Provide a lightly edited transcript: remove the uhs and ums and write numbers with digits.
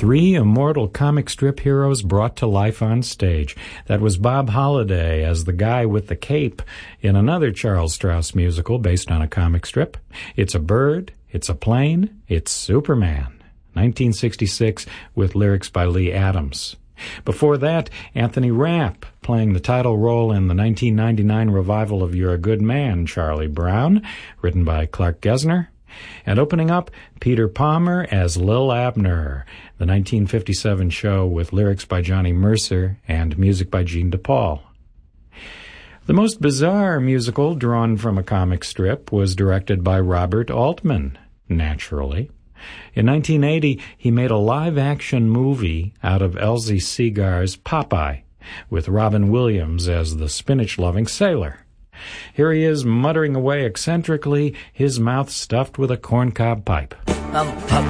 Three immortal comic strip heroes brought to life on stage. That was Bob Holliday as the guy with the cape in another Charles Strouse musical based on a comic strip. It's a bird, it's a plane, it's Superman. 1966 with lyrics by Lee Adams. Before that, Anthony Rapp playing the title role in the 1999 revival of You're a Good Man, Charlie Brown, written by Clark Gessner. And opening up, Peter Palmer as Lil Abner, the 1957 show with lyrics by Johnny Mercer and music by Gene DePaul. The most bizarre musical drawn from a comic strip was directed by Robert Altman, naturally. In 1980, he made a live-action movie out of Elsie Segar's Popeye, with Robin Williams as the spinach-loving sailor. Here he is muttering away eccentrically, his mouth stuffed with a corncob pipe. I'm Popeye